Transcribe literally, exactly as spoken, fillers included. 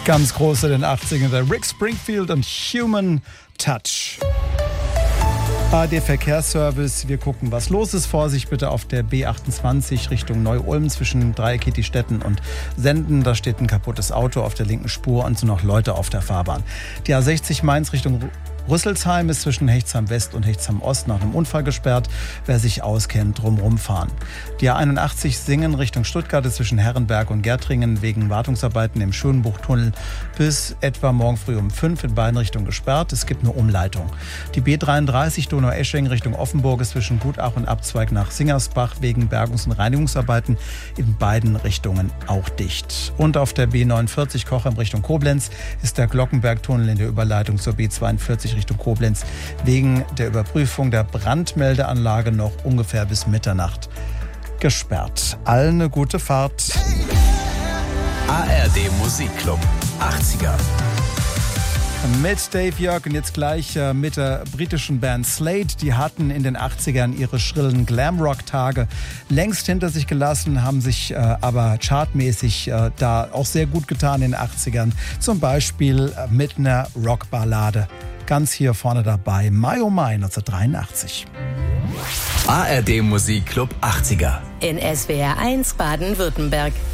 Ganz groß in den achtzigern, der Rick Springfield und Human Touch. A R D-Verkehrsservice, wir gucken, was los ist. Vorsicht bitte auf der B achtundzwanzig Richtung Neu-Ulm zwischen Dreieckigstetten und Senden. Da steht ein kaputtes Auto auf der linken Spur und sind noch Leute auf der Fahrbahn. Die A sechzig Mainz Richtung Rüsselsheim ist zwischen Hechtsheim West und Hechtsheim Ost nach einem Unfall gesperrt. Wer sich auskennt, drumherum fahren. Die A einundachtzig Singen Richtung Stuttgart ist zwischen Herrenberg und Gärtringen wegen Wartungsarbeiten im Schönbuchtunnel bis etwa morgen früh um fünf in beiden Richtungen gesperrt. Es gibt eine Umleitung. Die B dreiunddreißig Donaueschingen Richtung Offenburg ist zwischen Gutach und Abzweig nach Singersbach wegen Bergungs- und Reinigungsarbeiten in beiden Richtungen auch dicht. Und auf der B neunundvierzig Cochem Richtung Koblenz ist der Glockenbergtunnel in der Überleitung zur B zweiundvierzig Richtung Koblenz wegen der Überprüfung der Brandmeldeanlage noch ungefähr bis Mitternacht gesperrt. Allen eine gute Fahrt. A R D Musikclub achtziger. Mit Dave Jörg und jetzt gleich äh, mit der britischen Band Slade. Die hatten in den achtzigern ihre schrillen Glamrock-Tage längst hinter sich gelassen, haben sich äh, aber chartmäßig äh, da auch sehr gut getan in den achtzigern. Zum Beispiel äh, mit einer Rockballade. Ganz hier vorne dabei, Mai oh Mai neunzehnhundertdreiundachtzig. A R D Musikclub achtziger. In S W R eins Baden-Württemberg.